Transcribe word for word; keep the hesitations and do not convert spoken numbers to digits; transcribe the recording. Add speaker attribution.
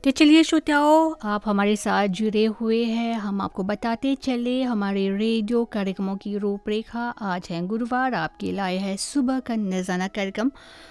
Speaker 1: तो चलिए श्रोताओं, आप हमारे साथ जुड़े हुए हैं। हम आपको बताते चले हमारे रेडियो कार्यक्रमों की रूपरेखा। आज है गुरुवार, आपके लाए है सुबह का नज़ाना कार्यक्रम।